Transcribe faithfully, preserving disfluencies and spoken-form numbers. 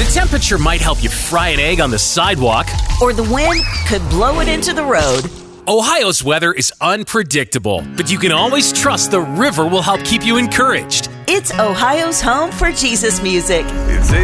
The temperature might help you fry an egg on the sidewalk. Or the wind could blow it into the road. Ohio's weather is unpredictable, but you can always trust the river will help keep you encouraged. It's Ohio's home for Jesus music. It's